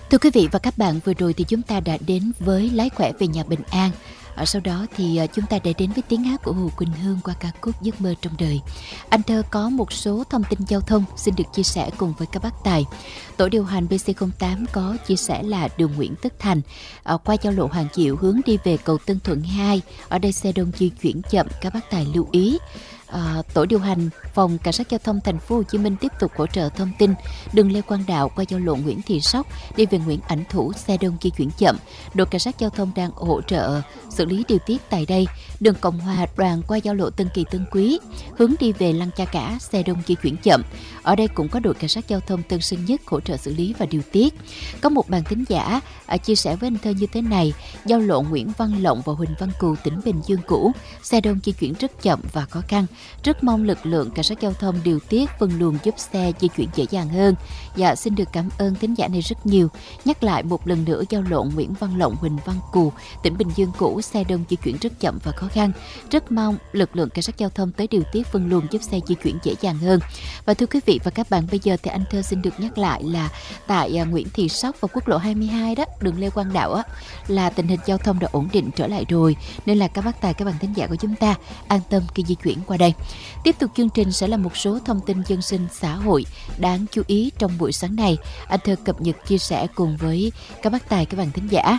Thưa quý vị và các bạn, vừa rồi thì chúng ta đã đến với Lái khỏe về nhà bình an. Sau đó thì chúng ta đã đến với tiếng hát của Hồ Quỳnh Hương qua ca khúc Giấc mơ trong đời. Anh Thơ có một số thông tin giao thông xin được chia sẻ cùng với các bác tài. Tổ điều hành BC08 có chia sẻ là đường Nguyễn Tất Thành qua giao lộ Hoàng Diệu hướng đi về cầu Tân Thuận 2. Ở đây xe đông di chuyển chậm, các bác tài lưu ý. Tổ điều hành phòng cảnh sát giao thông thành phố Hồ Chí Minh tiếp tục hỗ trợ thông tin đường Lê Quang Đạo qua giao lộ Nguyễn Thị Sóc đi về Nguyễn Ảnh Thủ, xe đông di chuyển chậm. Đội cảnh sát giao thông đang hỗ trợ xử lý điều tiết tại đây. Đường Cộng Hòa đoạn qua giao lộ Tân Kỳ Tân Quý hướng đi về Lăng Cha Cả, xe đông di chuyển chậm. Ở đây cũng có đội cảnh sát giao thông Tân Sơn Nhất hỗ trợ xử lý và điều tiết. Có một bạn thính giả chia sẻ với anh Thơ như thế này: giao lộ Nguyễn Văn Lộng và Huỳnh Văn Cù, tỉnh Bình Dương cũ, xe đông di chuyển rất chậm và khó khăn. Rất mong lực lượng cảnh sát giao thông điều tiết phân luồng giúp xe di chuyển dễ dàng hơn. Dạ, xin được cảm ơn thính giả này rất nhiều. Nhắc lại một lần nữa, giao lộ Nguyễn Văn Lộng, Huỳnh Văn Cù, tỉnh Bình Dương cũ, xe đông di chuyển rất chậm và khó khăn. Rất mong lực lượng cảnh sát giao thông tới điều tiết phân luồng giúp xe di chuyển dễ dàng hơn. Và thưa quý vị và các bạn, bây giờ thì anh Thơ xin được nhắc lại là tại Nguyễn Thị Sóc và quốc lộ 22 đó, đường Lê Quang Đạo á, là tình hình giao thông đã ổn định trở lại rồi, nên là các bác tài, các bạn thính giả của chúng ta an tâm khi di chuyển qua đây. Tiếp tục chương trình sẽ là một số thông tin dân sinh xã hội đáng chú ý trong buổi sáng này. Anh Thơ cập nhật chia sẻ cùng với các bác tài, các bạn thính giả.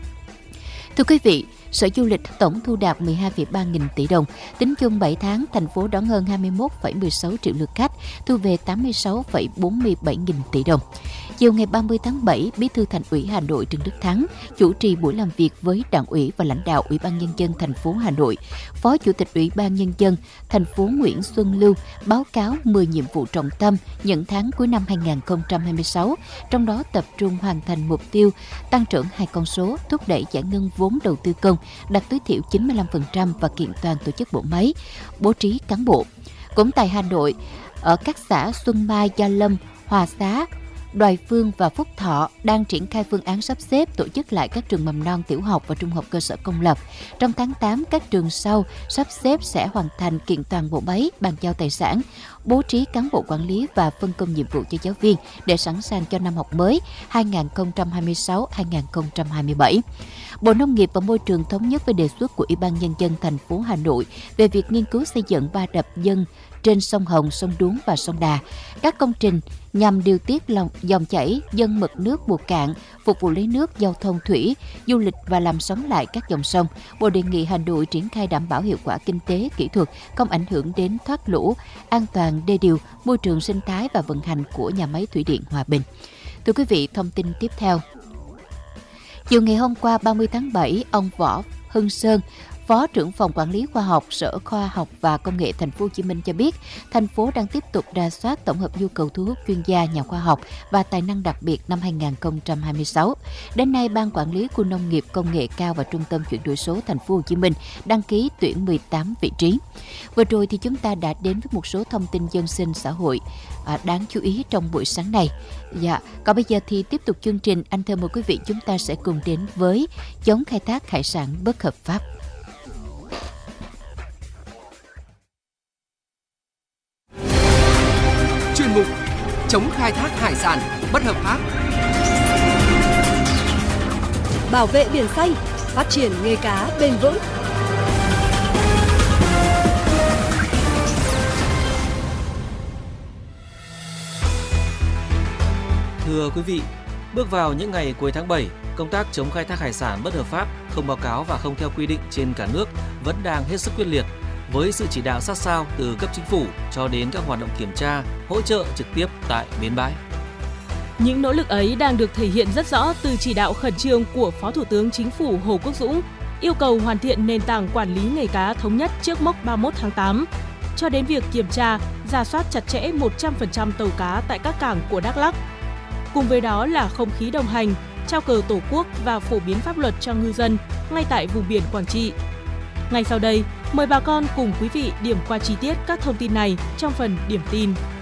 Thưa quý vị, Sở Du lịch tổng thu đạt 12,3 nghìn tỷ đồng. Tính chung 7 tháng, thành phố đón hơn 21,16 triệu lượt khách, thu về 86,47 nghìn tỷ đồng. Chiều ngày 30 tháng 7, Bí thư Thành ủy Hà Nội Trần Đức Thắng chủ trì buổi làm việc với Đảng ủy và lãnh đạo Ủy ban Nhân dân thành phố Hà Nội. Phó Chủ tịch Ủy ban Nhân dân thành phố Nguyễn Xuân Lưu báo cáo 10 nhiệm vụ trọng tâm những tháng cuối năm 2026, trong đó tập trung hoàn thành mục tiêu tăng trưởng 2 con số, thúc đẩy giải ngân vốn đầu tư công đạt tối thiểu 95% và kiện toàn tổ chức bộ máy, bố trí cán bộ. Cũng tại Hà Nội, ở các xã Xuân Mai, Gia Lâm, Hòa Xá, Đoài Phương và Phúc Thọ đang triển khai phương án sắp xếp tổ chức lại các trường mầm non, tiểu học và trung học cơ sở công lập. Trong tháng 8, các trường sau sắp xếp sẽ hoàn thành kiện toàn bộ máy, bàn giao tài sản, bố trí cán bộ quản lý và phân công nhiệm vụ cho giáo viên để sẵn sàng cho năm học mới 2026-2027. Bộ Nông nghiệp và Môi trường thống nhất với đề xuất của Ủy ban Nhân dân thành phố Hà Nội về việc nghiên cứu xây dựng 3 đập dân trên sông Hồng, sông Đuống và sông Đà. Các công trình nhằm điều tiết dòng chảy, dâng mực nước mùa cạn, phục vụ lấy nước, giao thông thủy, du lịch và làm sống lại các dòng sông. Bộ đề nghị Hà Nội triển khai đảm bảo hiệu quả kinh tế, kỹ thuật, không ảnh hưởng đến thoát lũ, an toàn đê điều, môi trường sinh thái và vận hành của nhà máy thủy điện Hòa Bình. Thưa quý vị, thông tin tiếp theo. Chiều ngày hôm qua 30 tháng 7, ông Võ Hưng Sơn, Phó trưởng phòng quản lý khoa học, Sở Khoa học và Công nghệ Thành phố Hồ Chí Minh cho biết, thành phố đang tiếp tục rà soát tổng hợp nhu cầu thu hút chuyên gia, nhà khoa học và tài năng đặc biệt năm 2026. Đến nay, Ban Quản lý Khu nông nghiệp công nghệ cao và Trung tâm chuyển đổi số Thành phố Hồ Chí Minh đăng ký tuyển 18 vị trí. Vừa rồi thì chúng ta đã đến với một số thông tin dân sinh xã hội đáng chú ý trong buổi sáng này. Dạ, còn bây giờ thì tiếp tục chương trình, anh Thơ mời quý vị chúng ta sẽ cùng đến với chống khai thác hải sản bất hợp pháp. Chuyên mục chống khai thác hải sản bất hợp pháp, bảo vệ biển xanh, phát triển nghề cá bền vững. Thưa quý vị, bước vào những ngày cuối tháng 7, công tác chống khai thác hải sản bất hợp pháp, không báo cáo và không theo quy định trên cả nước vẫn đang hết sức quyết liệt, với sự chỉ đạo sát sao từ cấp chính phủ cho đến các hoạt động kiểm tra, hỗ trợ trực tiếp tại bến bãi. Những nỗ lực ấy đang được thể hiện rất rõ từ chỉ đạo khẩn trương của Phó Thủ tướng Chính phủ Hồ Quốc Dũng, yêu cầu hoàn thiện nền tảng quản lý nghề cá thống nhất trước mốc 31 tháng 8, cho đến việc kiểm tra, rà soát chặt chẽ 100% tàu cá tại các cảng của Đắk Lắk. Cùng với đó là không khí đồng hành, trao cờ Tổ quốc và phổ biến pháp luật cho ngư dân ngay tại vùng biển Quảng Trị. Ngay sau đây, mời bà con cùng quý vị điểm qua chi tiết các thông tin này trong phần điểm tin.